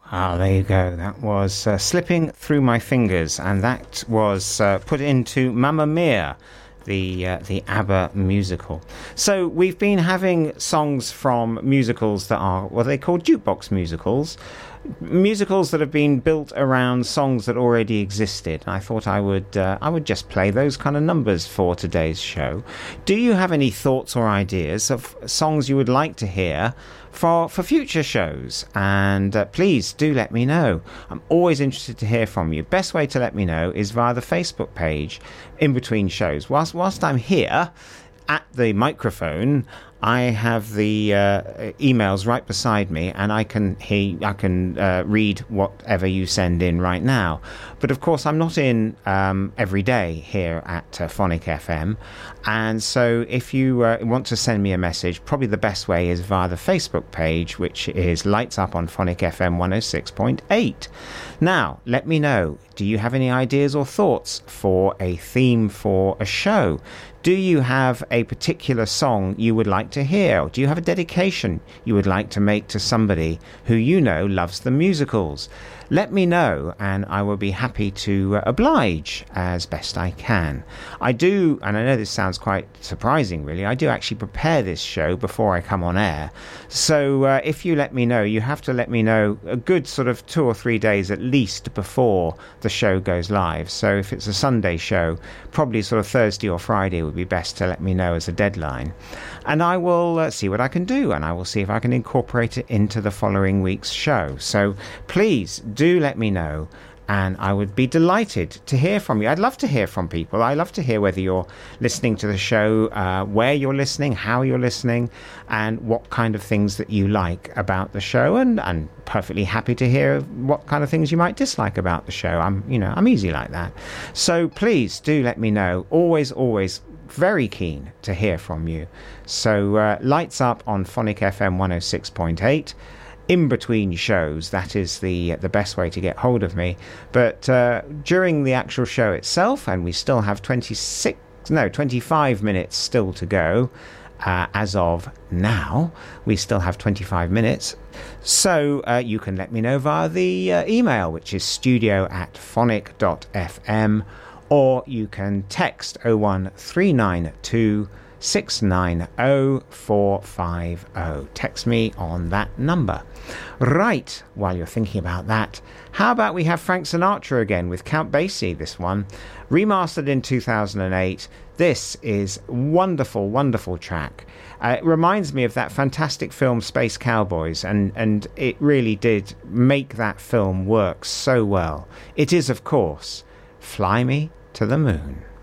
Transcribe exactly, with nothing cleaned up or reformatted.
Ah, there you go. That was uh, Slipping Through My Fingers, and that was uh, put into Mamma Mia, the uh, the ABBA musical. So we've been having songs from musicals that are what they call jukebox musicals, musicals that have been built around songs that already existed. I thought I would uh, I would just play those kind of numbers for today's show. Do you have any thoughts or ideas of songs you would like to hear for for future shows? And uh, please do let me know. I'm always interested to hear from you. Best way to let me know is via the Facebook page in between shows. Whilst whilst I'm here at the microphone, I have the uh, emails right beside me, and I can hear, I can uh, read whatever you send in right now. But of course, I'm not in um, every day here at uh, Phonic F M, and so if you uh, want to send me a message, probably the best way is via the Facebook page, which is Lights Up on Phonic F M one oh six point eight. Now, let me know. Do you have any ideas or thoughts for a theme for a show? Do you have a particular song you would like to hear? Or do you have a dedication you would like to make to somebody who you know loves the musicals? Let me know, and I will be happy to uh, oblige as best I can. I do, and I know this sounds quite surprising really, I do actually prepare this show before I come on air. So uh, if you let me know, you have to let me know a good sort of two or three days at least before the show goes live. So if it's a Sunday show, probably sort of Thursday or Friday would be best to let me know as a deadline. And I will uh, see what I can do, and I will see if I can incorporate it into the following week's show. So please do let me know, and I would be delighted to hear from you. I'd love to hear from people. I love to hear whether you're listening to the show, uh, where you're listening, how you're listening, and what kind of things that you like about the show. And I'm perfectly happy to hear what kind of things you might dislike about the show. I'm, you know, I'm easy like that. So please do let me know. Always, always very keen to hear from you. So uh, Lights Up on Phonic F M one oh six point eight. In between shows, that is the the best way to get hold of me. But uh, during the actual show itself, and we still have twenty-six, no, twenty-five minutes still to go. Uh, as of now, we still have twenty-five minutes. So uh, you can let me know via the uh, email, which is studio at phonic dot f m, or you can text oh one three nine two six nine oh four five oh. Text me on that number. Right, while you're thinking about that, how about we have Frank Sinatra again with Count Basie, this one, remastered in two thousand eight. This is wonderful, wonderful track. Uh, it reminds me of that fantastic film Space Cowboys, and, and it really did make that film work so well. It is, of course, Fly Me to the Moon.